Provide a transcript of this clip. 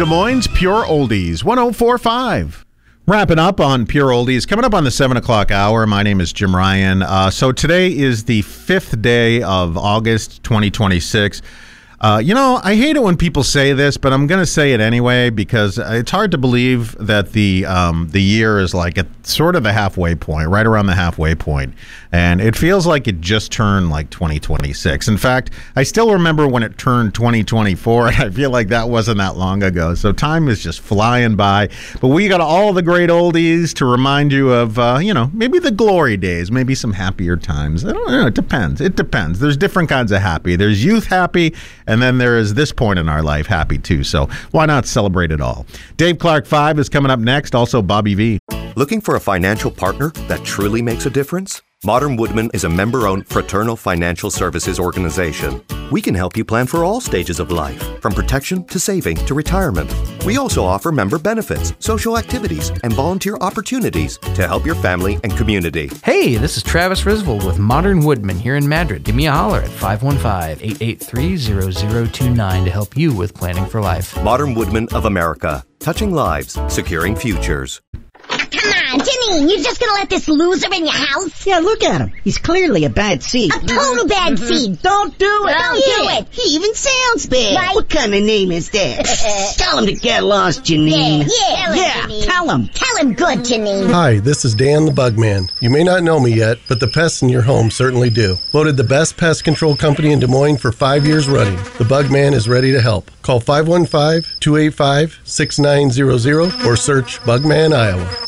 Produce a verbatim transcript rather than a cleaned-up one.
Des Moines Pure Oldies, one oh four point five. Wrapping up on Pure Oldies, coming up on the seven o'clock hour. My name is Jim Ryan. Uh, so today is the fifth day of August twenty twenty-six. Uh, you know, I hate it when people say this, but I'm going to say it anyway because it's hard to believe that the um, the year is like at sort of the halfway point, right around the halfway point. And it feels like it just turned like twenty twenty-six. In fact, I still remember when it turned twenty twenty-four, and I feel like that wasn't that long ago. So time is just flying by. But we got all the great oldies to remind you of, uh, you know, maybe the glory days, maybe some happier times. I don't know. It depends. It depends. There's different kinds of happy. There's youth happy, and then there is this point in our life happy too. So why not celebrate it all? Dave Clark five is coming up next. Also Bobby V. Looking for a financial partner that truly makes a difference? Modern Woodmen is a member-owned fraternal financial services organization. We can help you plan for all stages of life, from protection to saving to retirement. We also offer member benefits, social activities, and volunteer opportunities to help your family and community. Hey, this is Travis Risvold with Modern Woodmen here in Madrid. Give me a holler at five one five, eight eight three, zero zero two nine to help you with planning for life. Modern Woodmen of America, touching lives, securing futures. Come on, Janine, you're just gonna let this loser in your house? Yeah, look at him. He's clearly a bad seed. A total bad Mm-hmm. seed. Don't do it. Don't yeah. do it. He even sounds bad. Right. What kind of name is that? Tell him to get lost, Janine. Yeah, yeah. Yeah, Janine. tell him. Tell him good, Janine. Hi, this is Dan the Bugman. You may not know me yet, but the pests in your home certainly do. Voted the best pest control company in Des Moines for five years running. The Bugman is ready to help. Call five one five, two eight five, six nine zero zero or search Bugman Iowa.